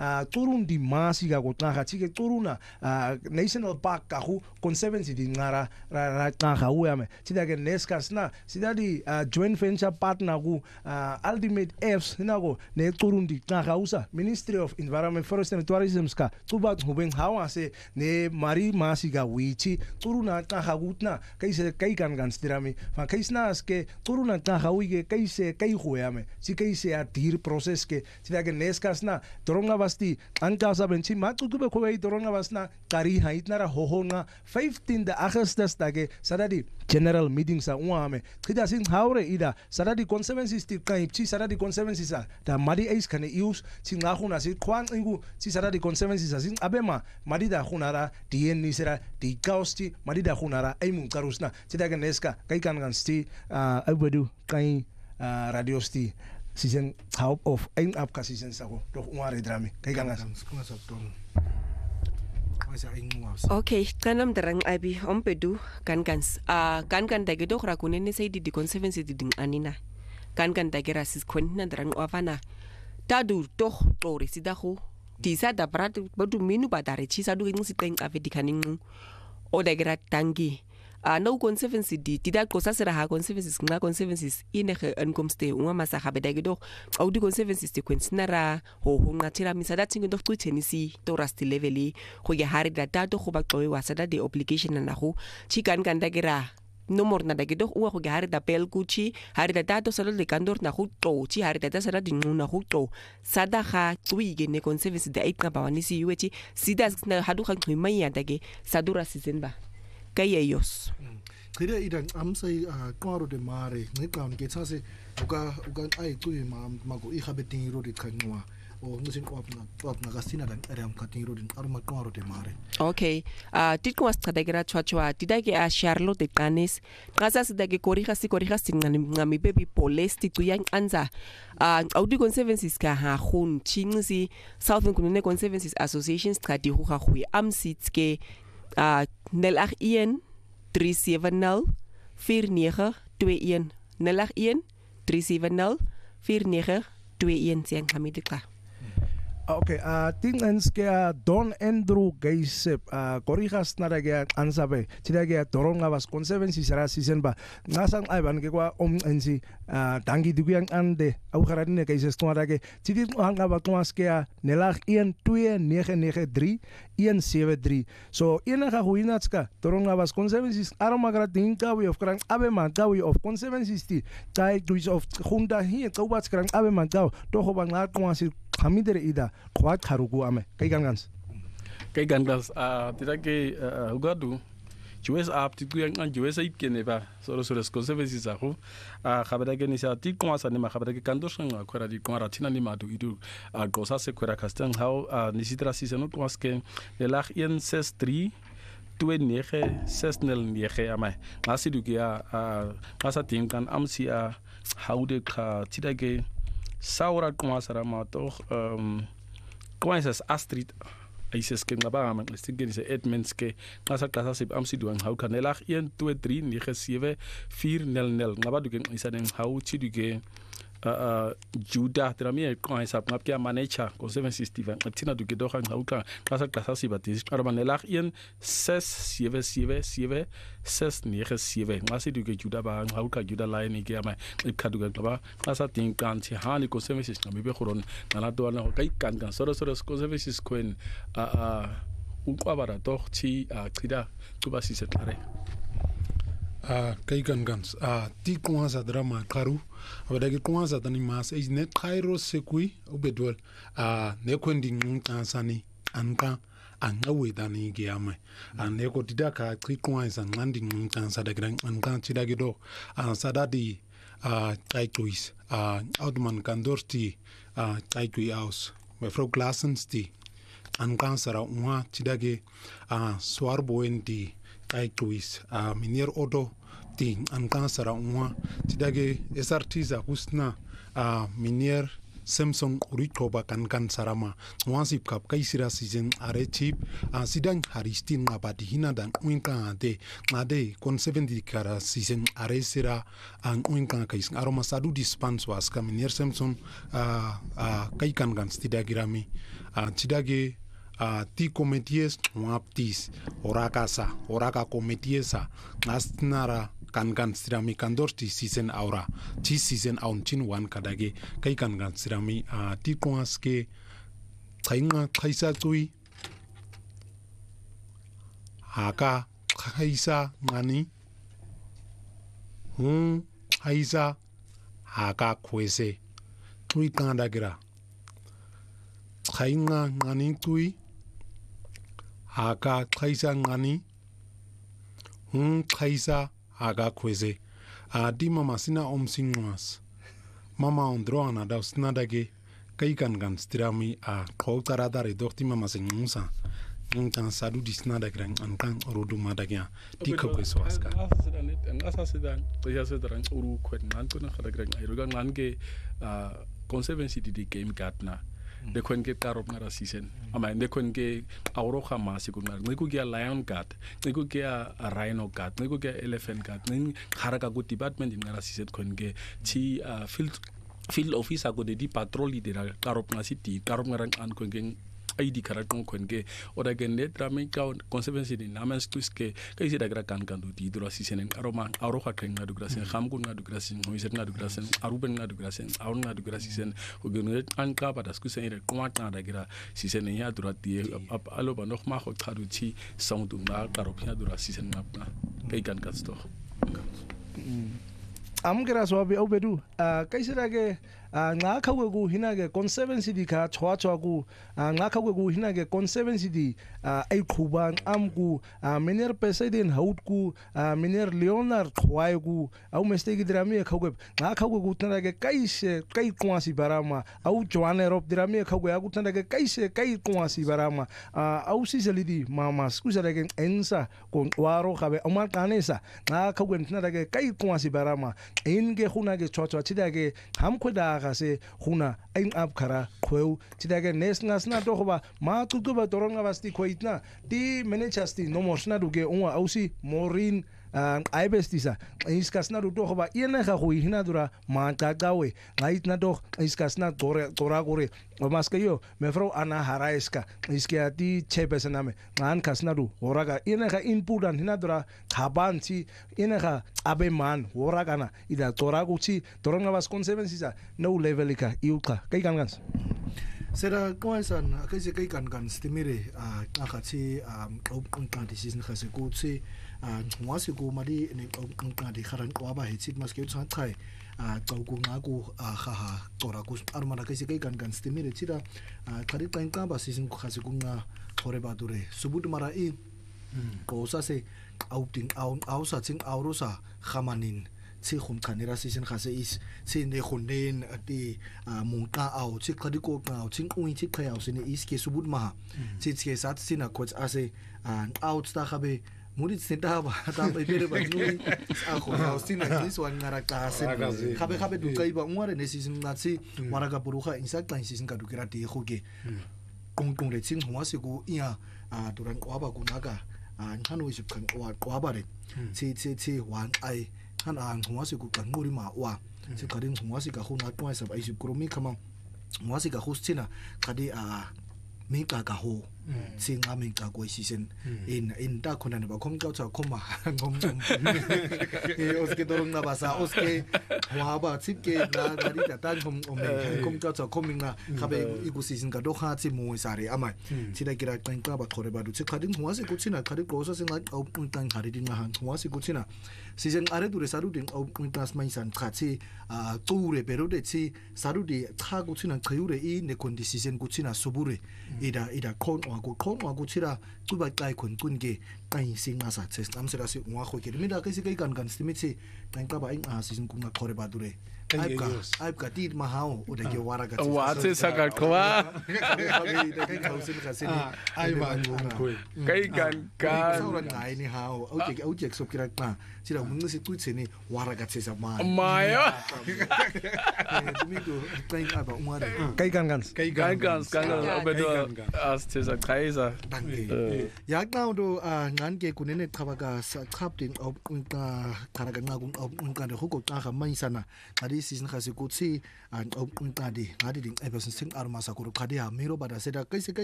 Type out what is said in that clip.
turun di masi ga gotna chike turuna national park ka hu conservancy di ngara ra ka uame chida ke neskas na sida di joint venture partner gu ultimate apps na go ne turun di ka usa Ministry of Environment Forest and Tourism ska tuba hubeng hawa se ne mari masi ga wichi turuna ka gutna kaise kai kan stirami fa kaisna ke turuna ka hawige kaise kai huame si kaise a dir process ke sida ke neskas na toronga basti anka sa benchi matu tube khoi toronga basna kari haitnara hohonga 15 Augustus tage sadadi general meeting sa uame kida sin haure ida sadadi conservancy sti kai chi sadadi conservancy sa da madi ais kane use sin ngahuna si kwang ingu si sadadi conservancy sa sin abema madi da hunara dien ni sera di kausti madi da hunara ai mun karusna sida ke neska kai kan sti abedu kai radio sti season help of aim up ka season sa ko doch uare drami kai kan Okay, kanam darang abi ompedu kan dage doch rakunene sai di conservancy di anina kan dage rasis kwenna darang wafana tadu doch tori sidahu di sada brat badu minu badare chi sadu ngsi teng ave di kaningu o dage tangi no conservancy di tidak kosa sera conservancies na conservancies inege inkomste uma masa habedage doch au di conservancies di kwensnara ho hunga tira misada tingo doch tuitenisi to rasti leveli go ya hari data to go ba qowe wasada de obligation na go chikan kandagera nomor na dage doch uwa go ya hari da pel kuchi hari data to sala de kandor na go to chi hari data sala di nguna go to sada ga tuige ne conservancy de ait ka bawanisi yueti sida na hadu kan khimaya dage sadura season ba kaya ellos. Kira idang amsay kwaro de mare ngikaw ni kitsa se uga ay tuwi mago ihabeting ro dit kanwa o ngusin kwap na gasina dan aram kating ro din arma kwaro de mare. Okay. Tit ko asta dagira chwa tidage a Charlotte de Canes kasa sidage korija ngami baby polesti tu yang anza audi conservancies ka ha hun chingsi Southern Kunene Conservancies Associations ka di hu hui amsits ke 081 370 4921 081 370 4921 siyang kami dika. Okay, tingans kaya Don Andrew Gaisep korijas na dagya ansabe tidagya toronga was conservancy sara season ba ngasang aiban ke kwa ensi dangi dugyan ande au kharadine kaises to dagya tidit hanga ba tuas kaya nelag 1293 173 so ina ga huinatska toronga was conservancy aramagra dinka we of krang abe mangawi of conservancy sti tai duis of hunda hi kawats krang abe mangaw to ho bang la tuas hamidere ida kwat kharugu ame kai gangans tidake ugadu jues ap ti kuyang an jues ip keneba soro conservancy sa ho khabada ke ni sa ti kwa sa ne ma khabada ke kandos nga khora di kwa ratina ni madu idu gosa se khora kastan how ni sitra si no twas ke le lag 163 2969 amai ngasidu ke ngasa tim kan amsi haude kha tidake saura kuma sarama to kwaisas Astrid aises ke ngaba man stige se Edmonds ke ngasa klasa sip amsi duang hau kanela 12397 400 ngaba du ke isa den hau chi du ke Juda tramie kwaisa ngap kia manager conservancy Steven tina du ke do hau ka klasa sip batis armanela 1677 697 ngasi du ke Juda ba hau ka Juda line ke ama ka du ke ngaba klasa tin kan chi hani conservancy ngami be khoron nala do na kai kan soro conservancy queen ukwabara doch chi khida tuba si setare kai gans ti kwanza drama karu abadagi kwanza tani mas is ne kairo sekui ubedwal ne kwendi nkansani anka angawe dani giame ne ko tidaka ti kwanza ngandi nkansa dagra anka chidagido sadadi taituis outman kandorti taitui aus me fro glasensti ankansara unwa chidage swarboendi taituis minier odo ti ankansara unwa chidage esartiza husna minier Samsung urikoba kan sarama wansip kap kaisira season are chip sidang haristin ngabadi hina dan uinka ade kon 70 kara season are sira an uinka kais aroma sadu dispans was kaminier Samsung kai kan stidagirami tidage ti committees ngaptis oraka committeesa ngasnara kan sirami kandorti season aura ti season aun chin wan kadage kai kan sirami ti konske tsainga tsaisa tui haka tsaisa mani tsaisa haka kwese tui kandagira tsainga ngani tui haka tsaisa ngani tsaisa haka kwese di mama sina omsingwas mama ondroana da snadage kai kan stirami qoltaradare dokti mama singmusa ngan sadu disnada gran ankan orodu madagya dikko kweswaska ngasa sedan ya sedan uru kwet nan ko na khada gran ayro gan ge conservancy di game gatna de kon ge karop ngara season ama de kon ge awro khama sikuna ngiku ge lion gat ngiku ge rhino gat ngiku ge elephant gat ning kharaka go department ngara season kon ge chi field officer go de di patrol de karop ngasi ti karop ngara an kon ge ID karat kon ge oda gen net rami ka conservancy di namen skuske kai sida gra kan du di dura sisen aroma aro kha kan ngadu grasen kham kun ngadu grasen hoiset ngadu grasen aruben ngadu grasen aun ngadu grasen o gen net an ka pada skusen ire kwata da gra sisen ya dura di alo ba noch ma kho thadu chi sound na karop ya dura sisen na kai kan kasto am gra so abi obedu kai sida ge nga khawegu hinage conservancy di kha chwa ku nga khawegu hinage conservancy di ai khuban amku miner president haut ku miner leonard khwaigu au mistake drami khawge nga khawegu tanage kai kwasi barama au joane rop drami khawge agu tanage kai kwasi barama au siselidi mama skusarage ensa kon waro khabe amar kanesa nga khawge tanage kai kwasi barama inge khunage chwa chidage hamkhoda se huna ein abkara khweu tidage nesna sna toba ma tutuba toronga basti khoitna ti managers ti no morsna duge unwa ausi morin aibestisa iskasna du toba iena kha hui hina dura ma tagawe ngaitna doch iskasna tora gore omaskayo mefro ana haraiska iskiati chepesaname ngan kasna du oraga iena kha inputan hina dura khabanchi iena kha abeman oragana ida toraguchi toronga bas conservancy no levelika iuka kai kangans sera koisan kai kan stimire akhachi on decision khase kutsi ngwasi ku mali ne di kharan kwaba hitsit maske tsa thai ku ngaku kha tora ku armana kai kan stimire chira khari tain ka ba season khase ku nga khore badure subut mara I ko sa se outing au sa ching aurosa khamanin si khum khanira season khase is si ne khunen ati mungka au chi khadi ko au ching ui chi khaya usine is ke subut ma chi che sat sina coach ase out sta khabe murid senta ba ta be bere ba nui a kho au sina is wan ngara ka se khabe du kai ba ngware ne season na si waraga buruha insa tan season ka du kirati khoge kong le ching hwa se ku ia duran kwa ba ku naga hanu is kan kwa ba re chi wan ai han hwa se ku kan muri ma wa se kadin hwa se ka khu na twa sa ba is kromi kama hwa se ka khu china kadi minka ka ho singa minka ko season in ta khona ne ba khom ka cha khoma ngom oske dorong na basa oske hwa ba chike na gari ta ta khom ka cha khominga khabe igu season ka do kha chi mo sare ama chira kira kan ka ba khore ba du che khadin hwa se ku china khadi ko so singa au tan khari din ma hwa se ku china season are dure saru din au tas mai san khachi ture pero de chi saru di kha ku china khayure I ne kon decision ku china subure ida kon wa ku chira ku ba kai kun ge kai singa sa ches nam sera si wa kho ke mi da kai si kai kan stimiti kan ka ba in season ku na khore ba dure I've got it mahao o de ke wara ga wa se saka kwa kai ka usin ka sini ai ba kai kan sauran ngai ni hao au je so kira pa sira mun si tu cheni wara ga chesa ma mayo domingo kai ka ba umare kai kangans obedo as chesa kaisa ya na do ngan ke kunene thabaga sa khap din au ka kharaga ngagung au ka de hoko ta ga mai sana mali season ga se kutsi an qadi ngadi ding episode sing arma sa ko qadi ha miro bada seda kai se